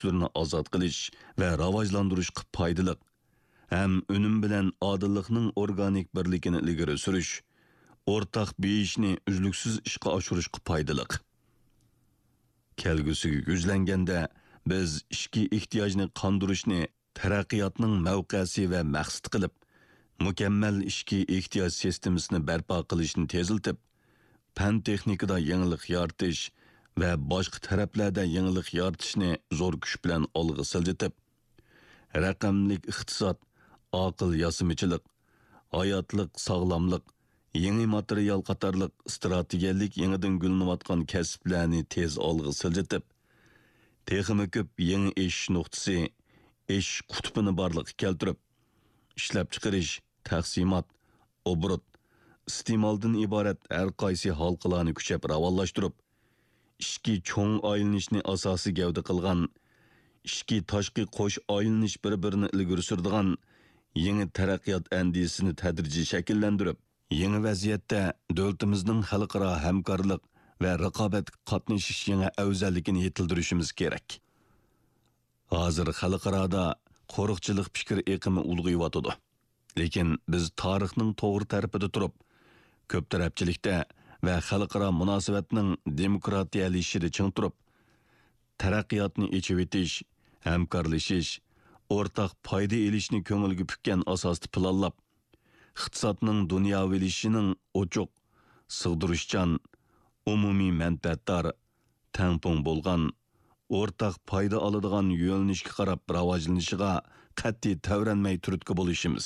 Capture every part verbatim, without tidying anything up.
kuchlarını azad qilish va rivojlantirishga foydali, ham unum bilan odillikning organik birligini ilgari surish, o'rtaq beyishni uzluksiz ishga oshirishga foydali. Kelgusiga yuzlanganda biz ishki ehtiyojni qondirishni taraqqiyotning mavqesi va maqsad qilib, mukammal ishki ehtiyoj sistemasini barpo qilishni teziltib, fan texnikada yangilik yaratish va boshqa taraflarda yangilik yaratishni zo'r kuch bilan olg'a siljitib, raqamlik iqtisod, aql yasimichilik, hayotlik, sog'lomlik, yangi material qatorliq strategiyalik yangidan gullanayotgan kasblarni tez olg'a siljitib, texmi ko'p yangi ish nuqtasi, ish qutbini borliqqa keltirib, ishlab chiqarish, taqsimot, obrut, iste'moldan iborat har qaysi halqalarni kuchab rivojlantirib, ishki cho'ng aylanishni asosi gavda qilgan, ishki tashqi qo'sh aylanish bir-birini ilgari suradigan yangi taraqqiyot andisini tadrijiy shakllantirib, yangi vaziyatda davlatimizning xalqaro hamkorlik va raqobat qatnashish yangi afzalligini yetildirishimiz kerak. Hozir xalqaroda qo'riqchilik fikr eqimi ulg'ayyotdi. Lekin biz tarixning to'g'ri tarafida turib, ko'p tarafchilikda va xalqaro munosabatning demokratiyalashishida ching turib, taraqqiyotni echib etish, hamkorlashish, o'rtaq foyda elishni ko'ngilga pukkan asosda planlab, iqtisodning dunyovilishining ochiq, sig'dirishchan, umumiy manfaatdor, tangpung bo'lgan, o'rtaq foyda oladigan yo'nalishga qarab rivojlanishiga qat'iy tavranmay turtki bo'lishimiz.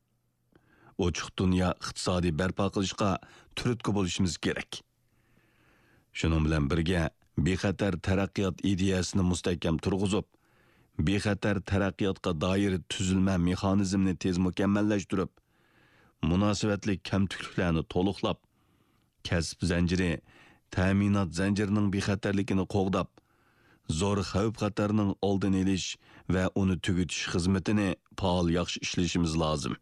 Ochiq dunyo iqtisodiy barpo qilishga turtki bo'lishimiz kerak. Shuning bilan birga bexatar taraqqiyot ideyasini mustahkam turg'izib, bexatar taraqqiyotga doir tuzilma mexanizmni tez mukammallashtirib, munosabatli kamtukliklarni to'liqlab, kasb zanjiri, ta'minot zanjirining bexatarligini qo'g'dab, zo'r xavf-xatarning oldini olish va uni tugutish xizmatini faol yaxshi ishlashimiz lozim.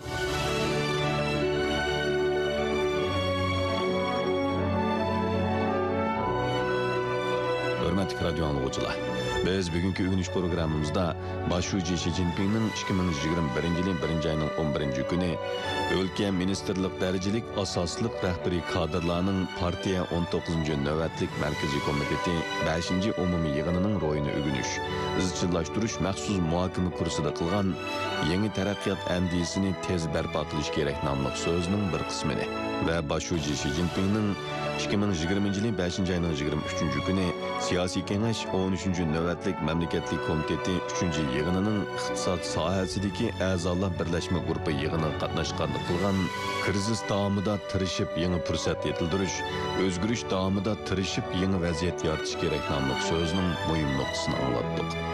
Hürmetli radyo anlıqçılar, biz bugünkü ögünüş programımızda başucu Xi Jinping'nin ikki ming yigirma birinchi yilning birinchi ayning o'n birinchi kuni ülke ministerlik dereceli asaslık rehberi kadrlarının partiya o'n to'qqizinchi navbatlik Merkezi Komiteti beshinchi umumiy yig'inining ro'yini ögünüş, izchillashtirish maxsus muhokama kursida qilgan yangi taraqqiyot andisini tez barpo qilish kerak nomli so'zning bir qismini va başucu Xi Jinping'nin ikki ming yigirmanchi yilning beshinchi ayning yigirma uchinchi kuni Siyasi Kengash o'n uchinchi navbatlik Mamlakatlik Komiteti uchinchi yig'inining iqtisod sohasidagi a'zolar birlashma guruhi yig'ini qatnashganlik qilgan krizis davomida tirishib yangi fursat yetildirish, o'zgarish davomida tirishib yangi vaziyat yaratish kerak nomli so'zning muhim nuqtasini anglatdik.